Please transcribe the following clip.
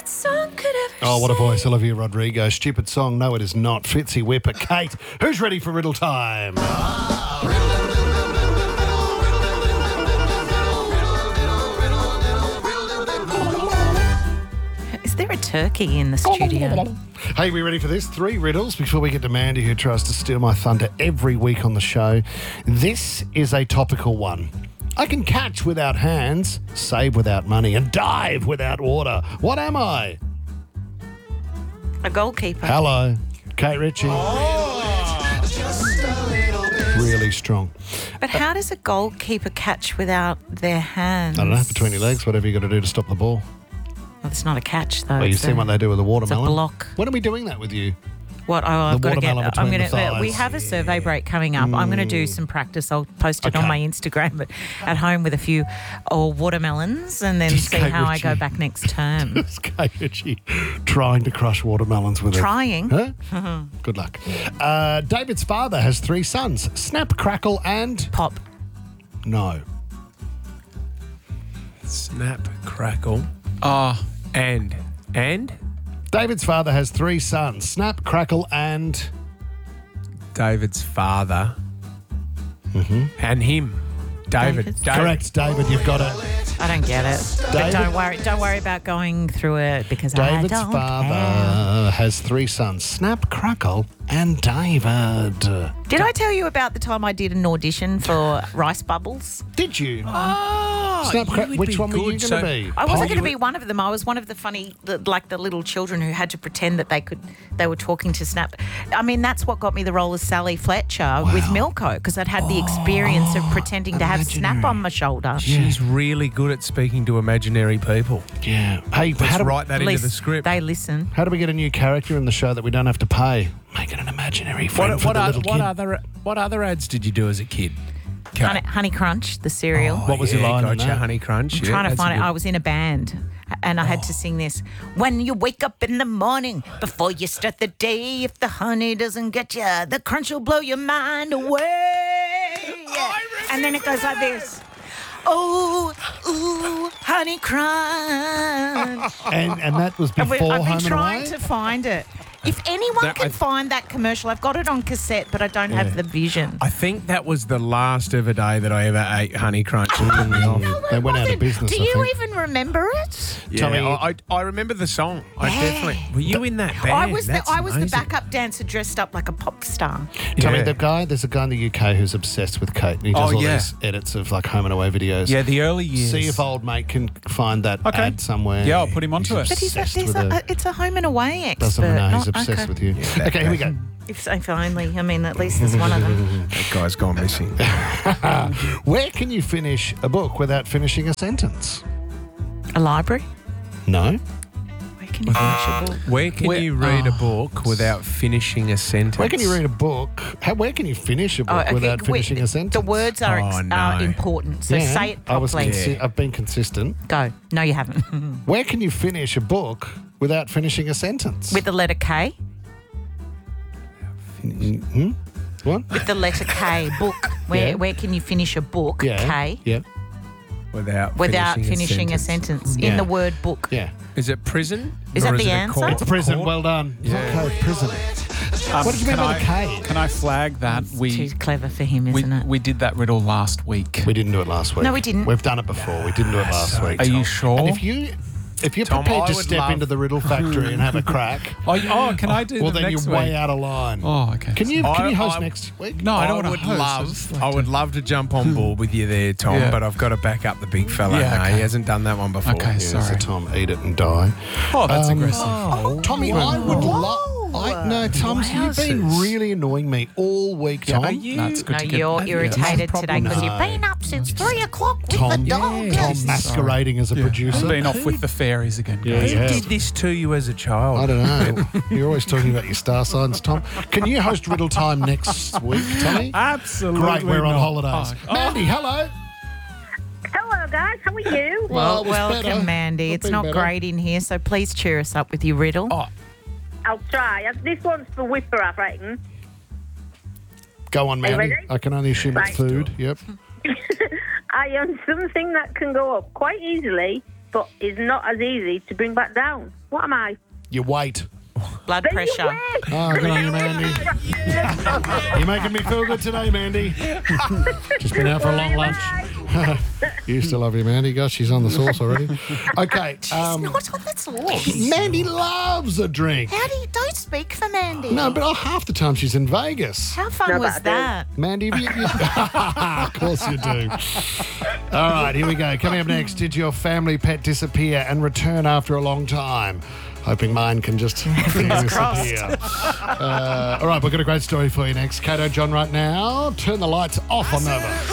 that song could ever Oh, what a say. voice, Olivia Rodrigo. Stupid song. No, it is not. Fitzy Whipper. Kate, who's ready for riddle time? Is there a turkey in the studio? Hey, we ready for this? 3 riddles before we get to Mandy, who tries to steal my thunder every week on the show. This is a topical one. I can catch without hands, save without money, and dive without water. What am I? A goalkeeper. Hello, Kate Ritchie. Really strong. But how does a goalkeeper catch without their hands? I don't know, between your legs, whatever you got to do to stop the ball. Well, it's not a catch, though. Well, you've seen what they do with a watermelon. block. When are we doing that with you? What? Oh, I've got to get. watermelon I'm between going the to. We thighs. have a survey break coming up. I'm going to do some practice. I'll post it on Okay. my Instagram, but at home with a few watermelons, and then Just see Kate how I Ritchie. go back next term. It's Kate Ritchie trying to crush watermelons with it. Trying. Huh? Good luck. David's father has 3 sons. Snap, Crackle, and... Pop. No. Snap, crackle. And? David's father has 3 sons. Snap, Crackle, and... David's father. And him. David. Correct, David, you've got it. I don't get it. But David- don't worry about going through it because David's I don't father care. has 3 sons. Snap, Crackle, and David. Did I tell you about the time I did an audition for Rice Bubbles? Did you? Oh, Snap, you Crack- would which be one were you good. going to be? I wasn't Pop? going to be one of them. I was one of the funny, the little children who had to pretend that they were talking to Snap. I mean, that's what got me the role as Sally Fletcher with Milko, because I'd had the experience of pretending to have Snap on my shoulder. She's really good at speaking to imaginary people. Yeah. Hey, Let's write that At into least the script. they listen. how do we get a new character in the show that we don't have to pay? Make it an imaginary friend for the little kid. What other ads did you do as a kid? Kate? Honey Crunch, the cereal. What was your line in Gotcha, that? Honey Crunch. I'm trying to find it. I was in a band and I had to sing this. When you wake up in the morning, before you start the day, if the honey doesn't get you, the crunch will blow your mind away. And then it goes like this. Oh, ooh, honey crunch. And that was before I've been Home and trying Away? to find it. If anyone That- can find that commercial, I've got it on cassette, but I don't have the vision. I think that was the last ever day that I ever ate Honey Crunch. It took me off. They went out of business, Do I you think. even remember it? Yeah, Tommy- I remember the song. I Yeah. definitely. Were you in that band? I was the That's backup amazing. dancer dressed up like a pop star. Tommy, Yeah. there's a guy in the UK who's obsessed with Kate. And he does Oh, all yeah. these edits of like Home and Away videos. Yeah, the early years. See if old mate can find that Okay. ad somewhere. Yeah, I'll put him onto it. But Obsessed with it. it's a home and away expert. Doesn't know he's not- obsessed okay. with you. that Okay, here we go. If only. I mean, at least there's one of them. That guy's gone missing. Where can you finish a book without finishing a sentence? A library? No. Where can you finish a book? Where can you read a book without finishing a sentence? Where can you read a book? Where can you finish a book without finishing a sentence? The words are, Oh, are no. important, so Yeah, say it properly. I've been consistent. Go. No, you haven't. Where can you finish a book without finishing a sentence? With the letter K? What? With the letter K, book. Where can you finish a book? Yeah. K. Yeah. without Finishing a sentence Yeah. in the word book. Yeah. Is it prison? Is Or that the it a answer? court? It's prison. Court? Well done. Yeah. Okay, prison. What did you mean by the K? Can I flag that Too clever for him, isn't it? we did that riddle last week? We didn't do it last week. No, we didn't. We've done it before. We didn't do it last week. Are you sure? And if you're Tom, prepared I to would step love- into the riddle factory and have a crack, Can I do well the then next you're way week? out of line. Oh, okay. Can you I- host I- next week? No, I don't I want to would host. love. I would love to jump on board with you there, Tom. Yeah. But I've got to back up the big fella. Yeah, No, okay. he hasn't done that one before. Okay, Yeah, sorry. so Tom, eat it and die. Oh, that's aggressive. Oh, Tommy, I would love. No, Tom, you've been Wowzers. really annoying me all week, Tom. Are you? That's good No, to get. you're irritated no today because problem. you've been up since 3 o'clock with Tom, the dog. Tom masquerading as a producer. Been off with the fairies again. Yeah, guys. Who yeah. did this to you as a child? I don't know. You're always talking about your star signs, Tom. Can you host Riddle Time next week, Tommy? Absolutely. Great, we're on not. holidays. Oh, Mandy, hello. Hello, guys. How are you? Well, it was welcome, better. Mandy. Could It's be not better. great in here, so please cheer us up with your riddle. Oh, I'll try. This one's for Whipper, I reckon. Go on, Are you Mandy. ready? I can only assume it's Right. food. Yep. I own something that can go up quite easily, but is not as easy to bring back down. What am I? Your weight. Blood Then you pressure. win. Oh, good on you, Mandy. You're making me feel good today, Mandy. Just been out for a long lunch. You still love you, Mandy. Gosh, she's on the sauce already. Okay. Not on the sauce. Mandy loves a drink. How do you don't speak for Mandy? No, but half the time she's in Vegas. How fun No, was but I do. that? Mandy, of course you do. All right, here we go. Coming up next, did your family pet disappear and return after a long time? Hoping mine can just disappear. All right, we've got a great story for you next. Kato, John, right now, turn the lights off on Nova.